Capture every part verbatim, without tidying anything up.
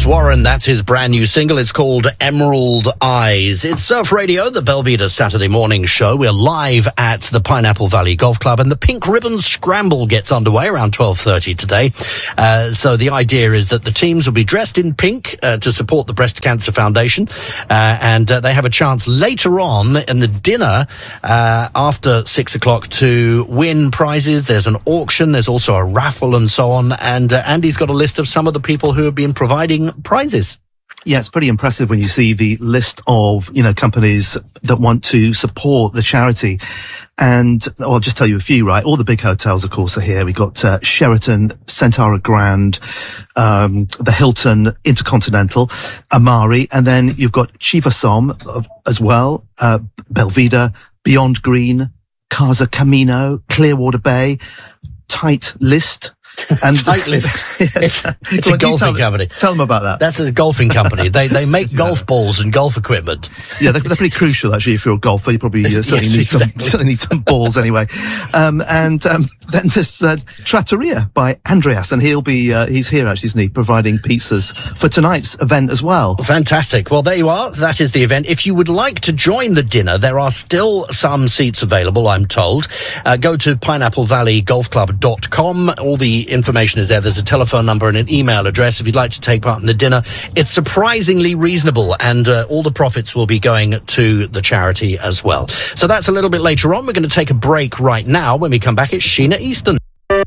Warren, that's his brand new single. It's called Emerald Eyes. It's Surf Radio, the Belvedere Saturday morning show. We're live at the Pineapple Valley Golf Club, and the Pink Ribbon Scramble gets underway around twelve thirty today. Uh, so the idea is that the teams will be dressed in pink uh, to support the Breast Cancer Foundation, uh, and uh, they have a chance later on in the dinner uh, after six o'clock to win prizes. There's an auction, there's also a raffle and so on, and uh, Andy's got a list of some of the people who have been providing prizes. Yeah, it's pretty impressive when you see the list of, you know, companies that want to support the charity. And oh, I'll just tell you a few, right? All the big hotels, of course, are here. We've got uh, Sheraton, Centara Grand, um, the Hilton, Intercontinental, Amari, and then you've got Chivasom as well, uh, Belvedere, Beyond Green, Casa Camino, Clearwater Bay, Tight List. And Tight List. Yes. It's, it's a golfing tell, company. Tell them about that. That's a golfing company. They they make golf balls and golf equipment. Yeah, they're, they're pretty crucial actually. If you're a golfer, you probably uh, certainly, yes, need exactly. some, certainly need some balls anyway. Um, and um, then there's uh, Trattoria by Andreas, and he'll be uh, he's here actually, isn't he, providing pizzas for tonight's event as well. Fantastic. Well, there you are. That is the event. If you would like to join the dinner, there are still some seats available, I'm told. Uh, go to pineapple valley golf club dot com. All the information is there. There's a telephone number and an email address if you'd like to take part in the dinner. It's surprisingly reasonable, and uh, all the profits will be going to the charity as well. So that's a little bit later on. We're going to take a break right now. When we come back, it's Sheena Easton.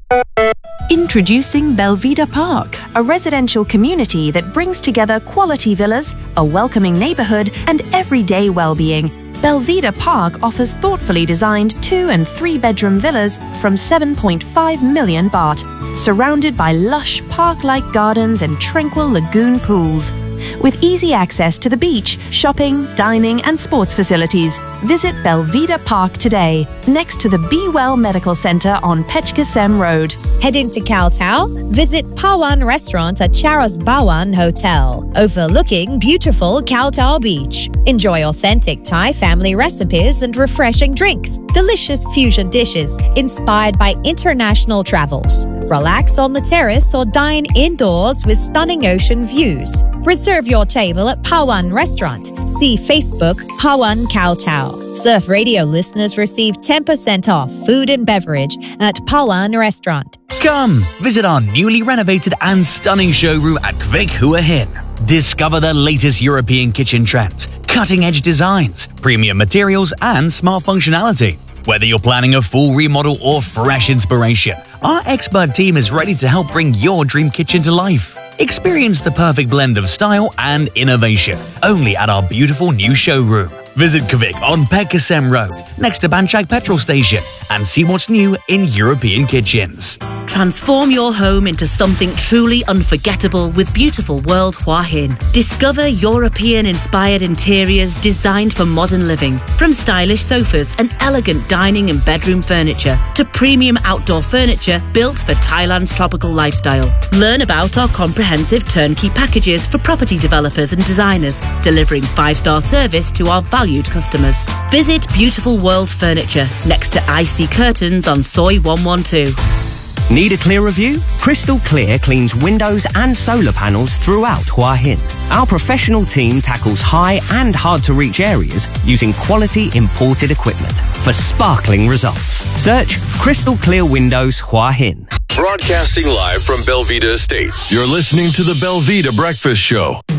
Introducing Belvedere Park, a residential community that brings together quality villas, a welcoming neighborhood, and everyday well-being. Belvedere Park offers thoughtfully designed two and three bedroom villas from seven point five million baht, surrounded by lush park-like gardens and tranquil lagoon pools. With easy access to the beach, shopping, dining and sports facilities, visit Belvedere Park today, next to the Be Well Medical Center on Pechkasem Road. Heading to Kowtow? Visit Pawan Restaurant at Charos Bawan Hotel, overlooking beautiful Kowtow Beach. Enjoy authentic Thai family recipes and refreshing drinks, delicious fusion dishes inspired by international travels. Relax on the terrace or dine indoors with stunning ocean views. Reserve your table at Pawan Restaurant. See Facebook Pawan Kowtow. Surf Radio listeners receive ten percent off food and beverage at Pawan Restaurant. Come, visit our newly renovated and stunning showroom at Kvik Hua Hin. Discover the latest European kitchen trends, cutting-edge designs, premium materials and smart functionality. Whether you're planning a full remodel or fresh inspiration, our expert team is ready to help bring your dream kitchen to life. Experience the perfect blend of style and innovation, only at our beautiful new showroom. Visit Kvik on Pechkasem Road, next to Banchak Petrol Station, and see what's new in European kitchens. Transform your home into something truly unforgettable with Beautiful World Hua Hin. Discover European-inspired interiors designed for modern living, from stylish sofas and elegant dining and bedroom furniture to premium outdoor furniture built for Thailand's tropical lifestyle. Learn about our comprehensive turnkey packages for property developers and designers, delivering five-star service to our valued customers. Visit Beautiful World Furniture next to I C Curtains on Soi one one two. Need a clearer view? Crystal Clear cleans windows and solar panels throughout Hua Hin. Our professional team tackles high and hard-to-reach areas using quality imported equipment for sparkling results. Search Crystal Clear Windows Hua Hin. Broadcasting live from Belvedere Estates. You're listening to the Belvedere Breakfast Show.